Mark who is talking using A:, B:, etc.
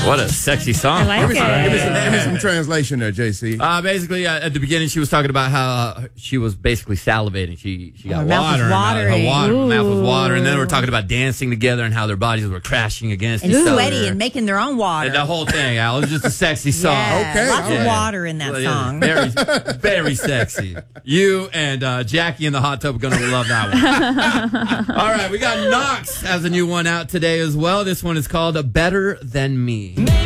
A: What a sexy song.
B: I like it.
C: Give me some translation there, JC.
A: Basically, at the beginning, she was talking about how she was basically salivating. She got
B: her mouth
A: water.
B: was watering.
A: Her mouth was water. And then we're talking about dancing together and how their bodies were crashing against
D: And
A: each other.
D: sweaty and making their own water.
A: And the whole thing, Al. It was just a sexy song.
D: Yeah,
C: Okay,
D: lots
C: all
D: of
C: right.
D: water in that song.
A: Very, very sexy. You and Jackie in the hot tub are going to love that one. All right, we got Knox has a new one out today as well. This one is called Better Than Me.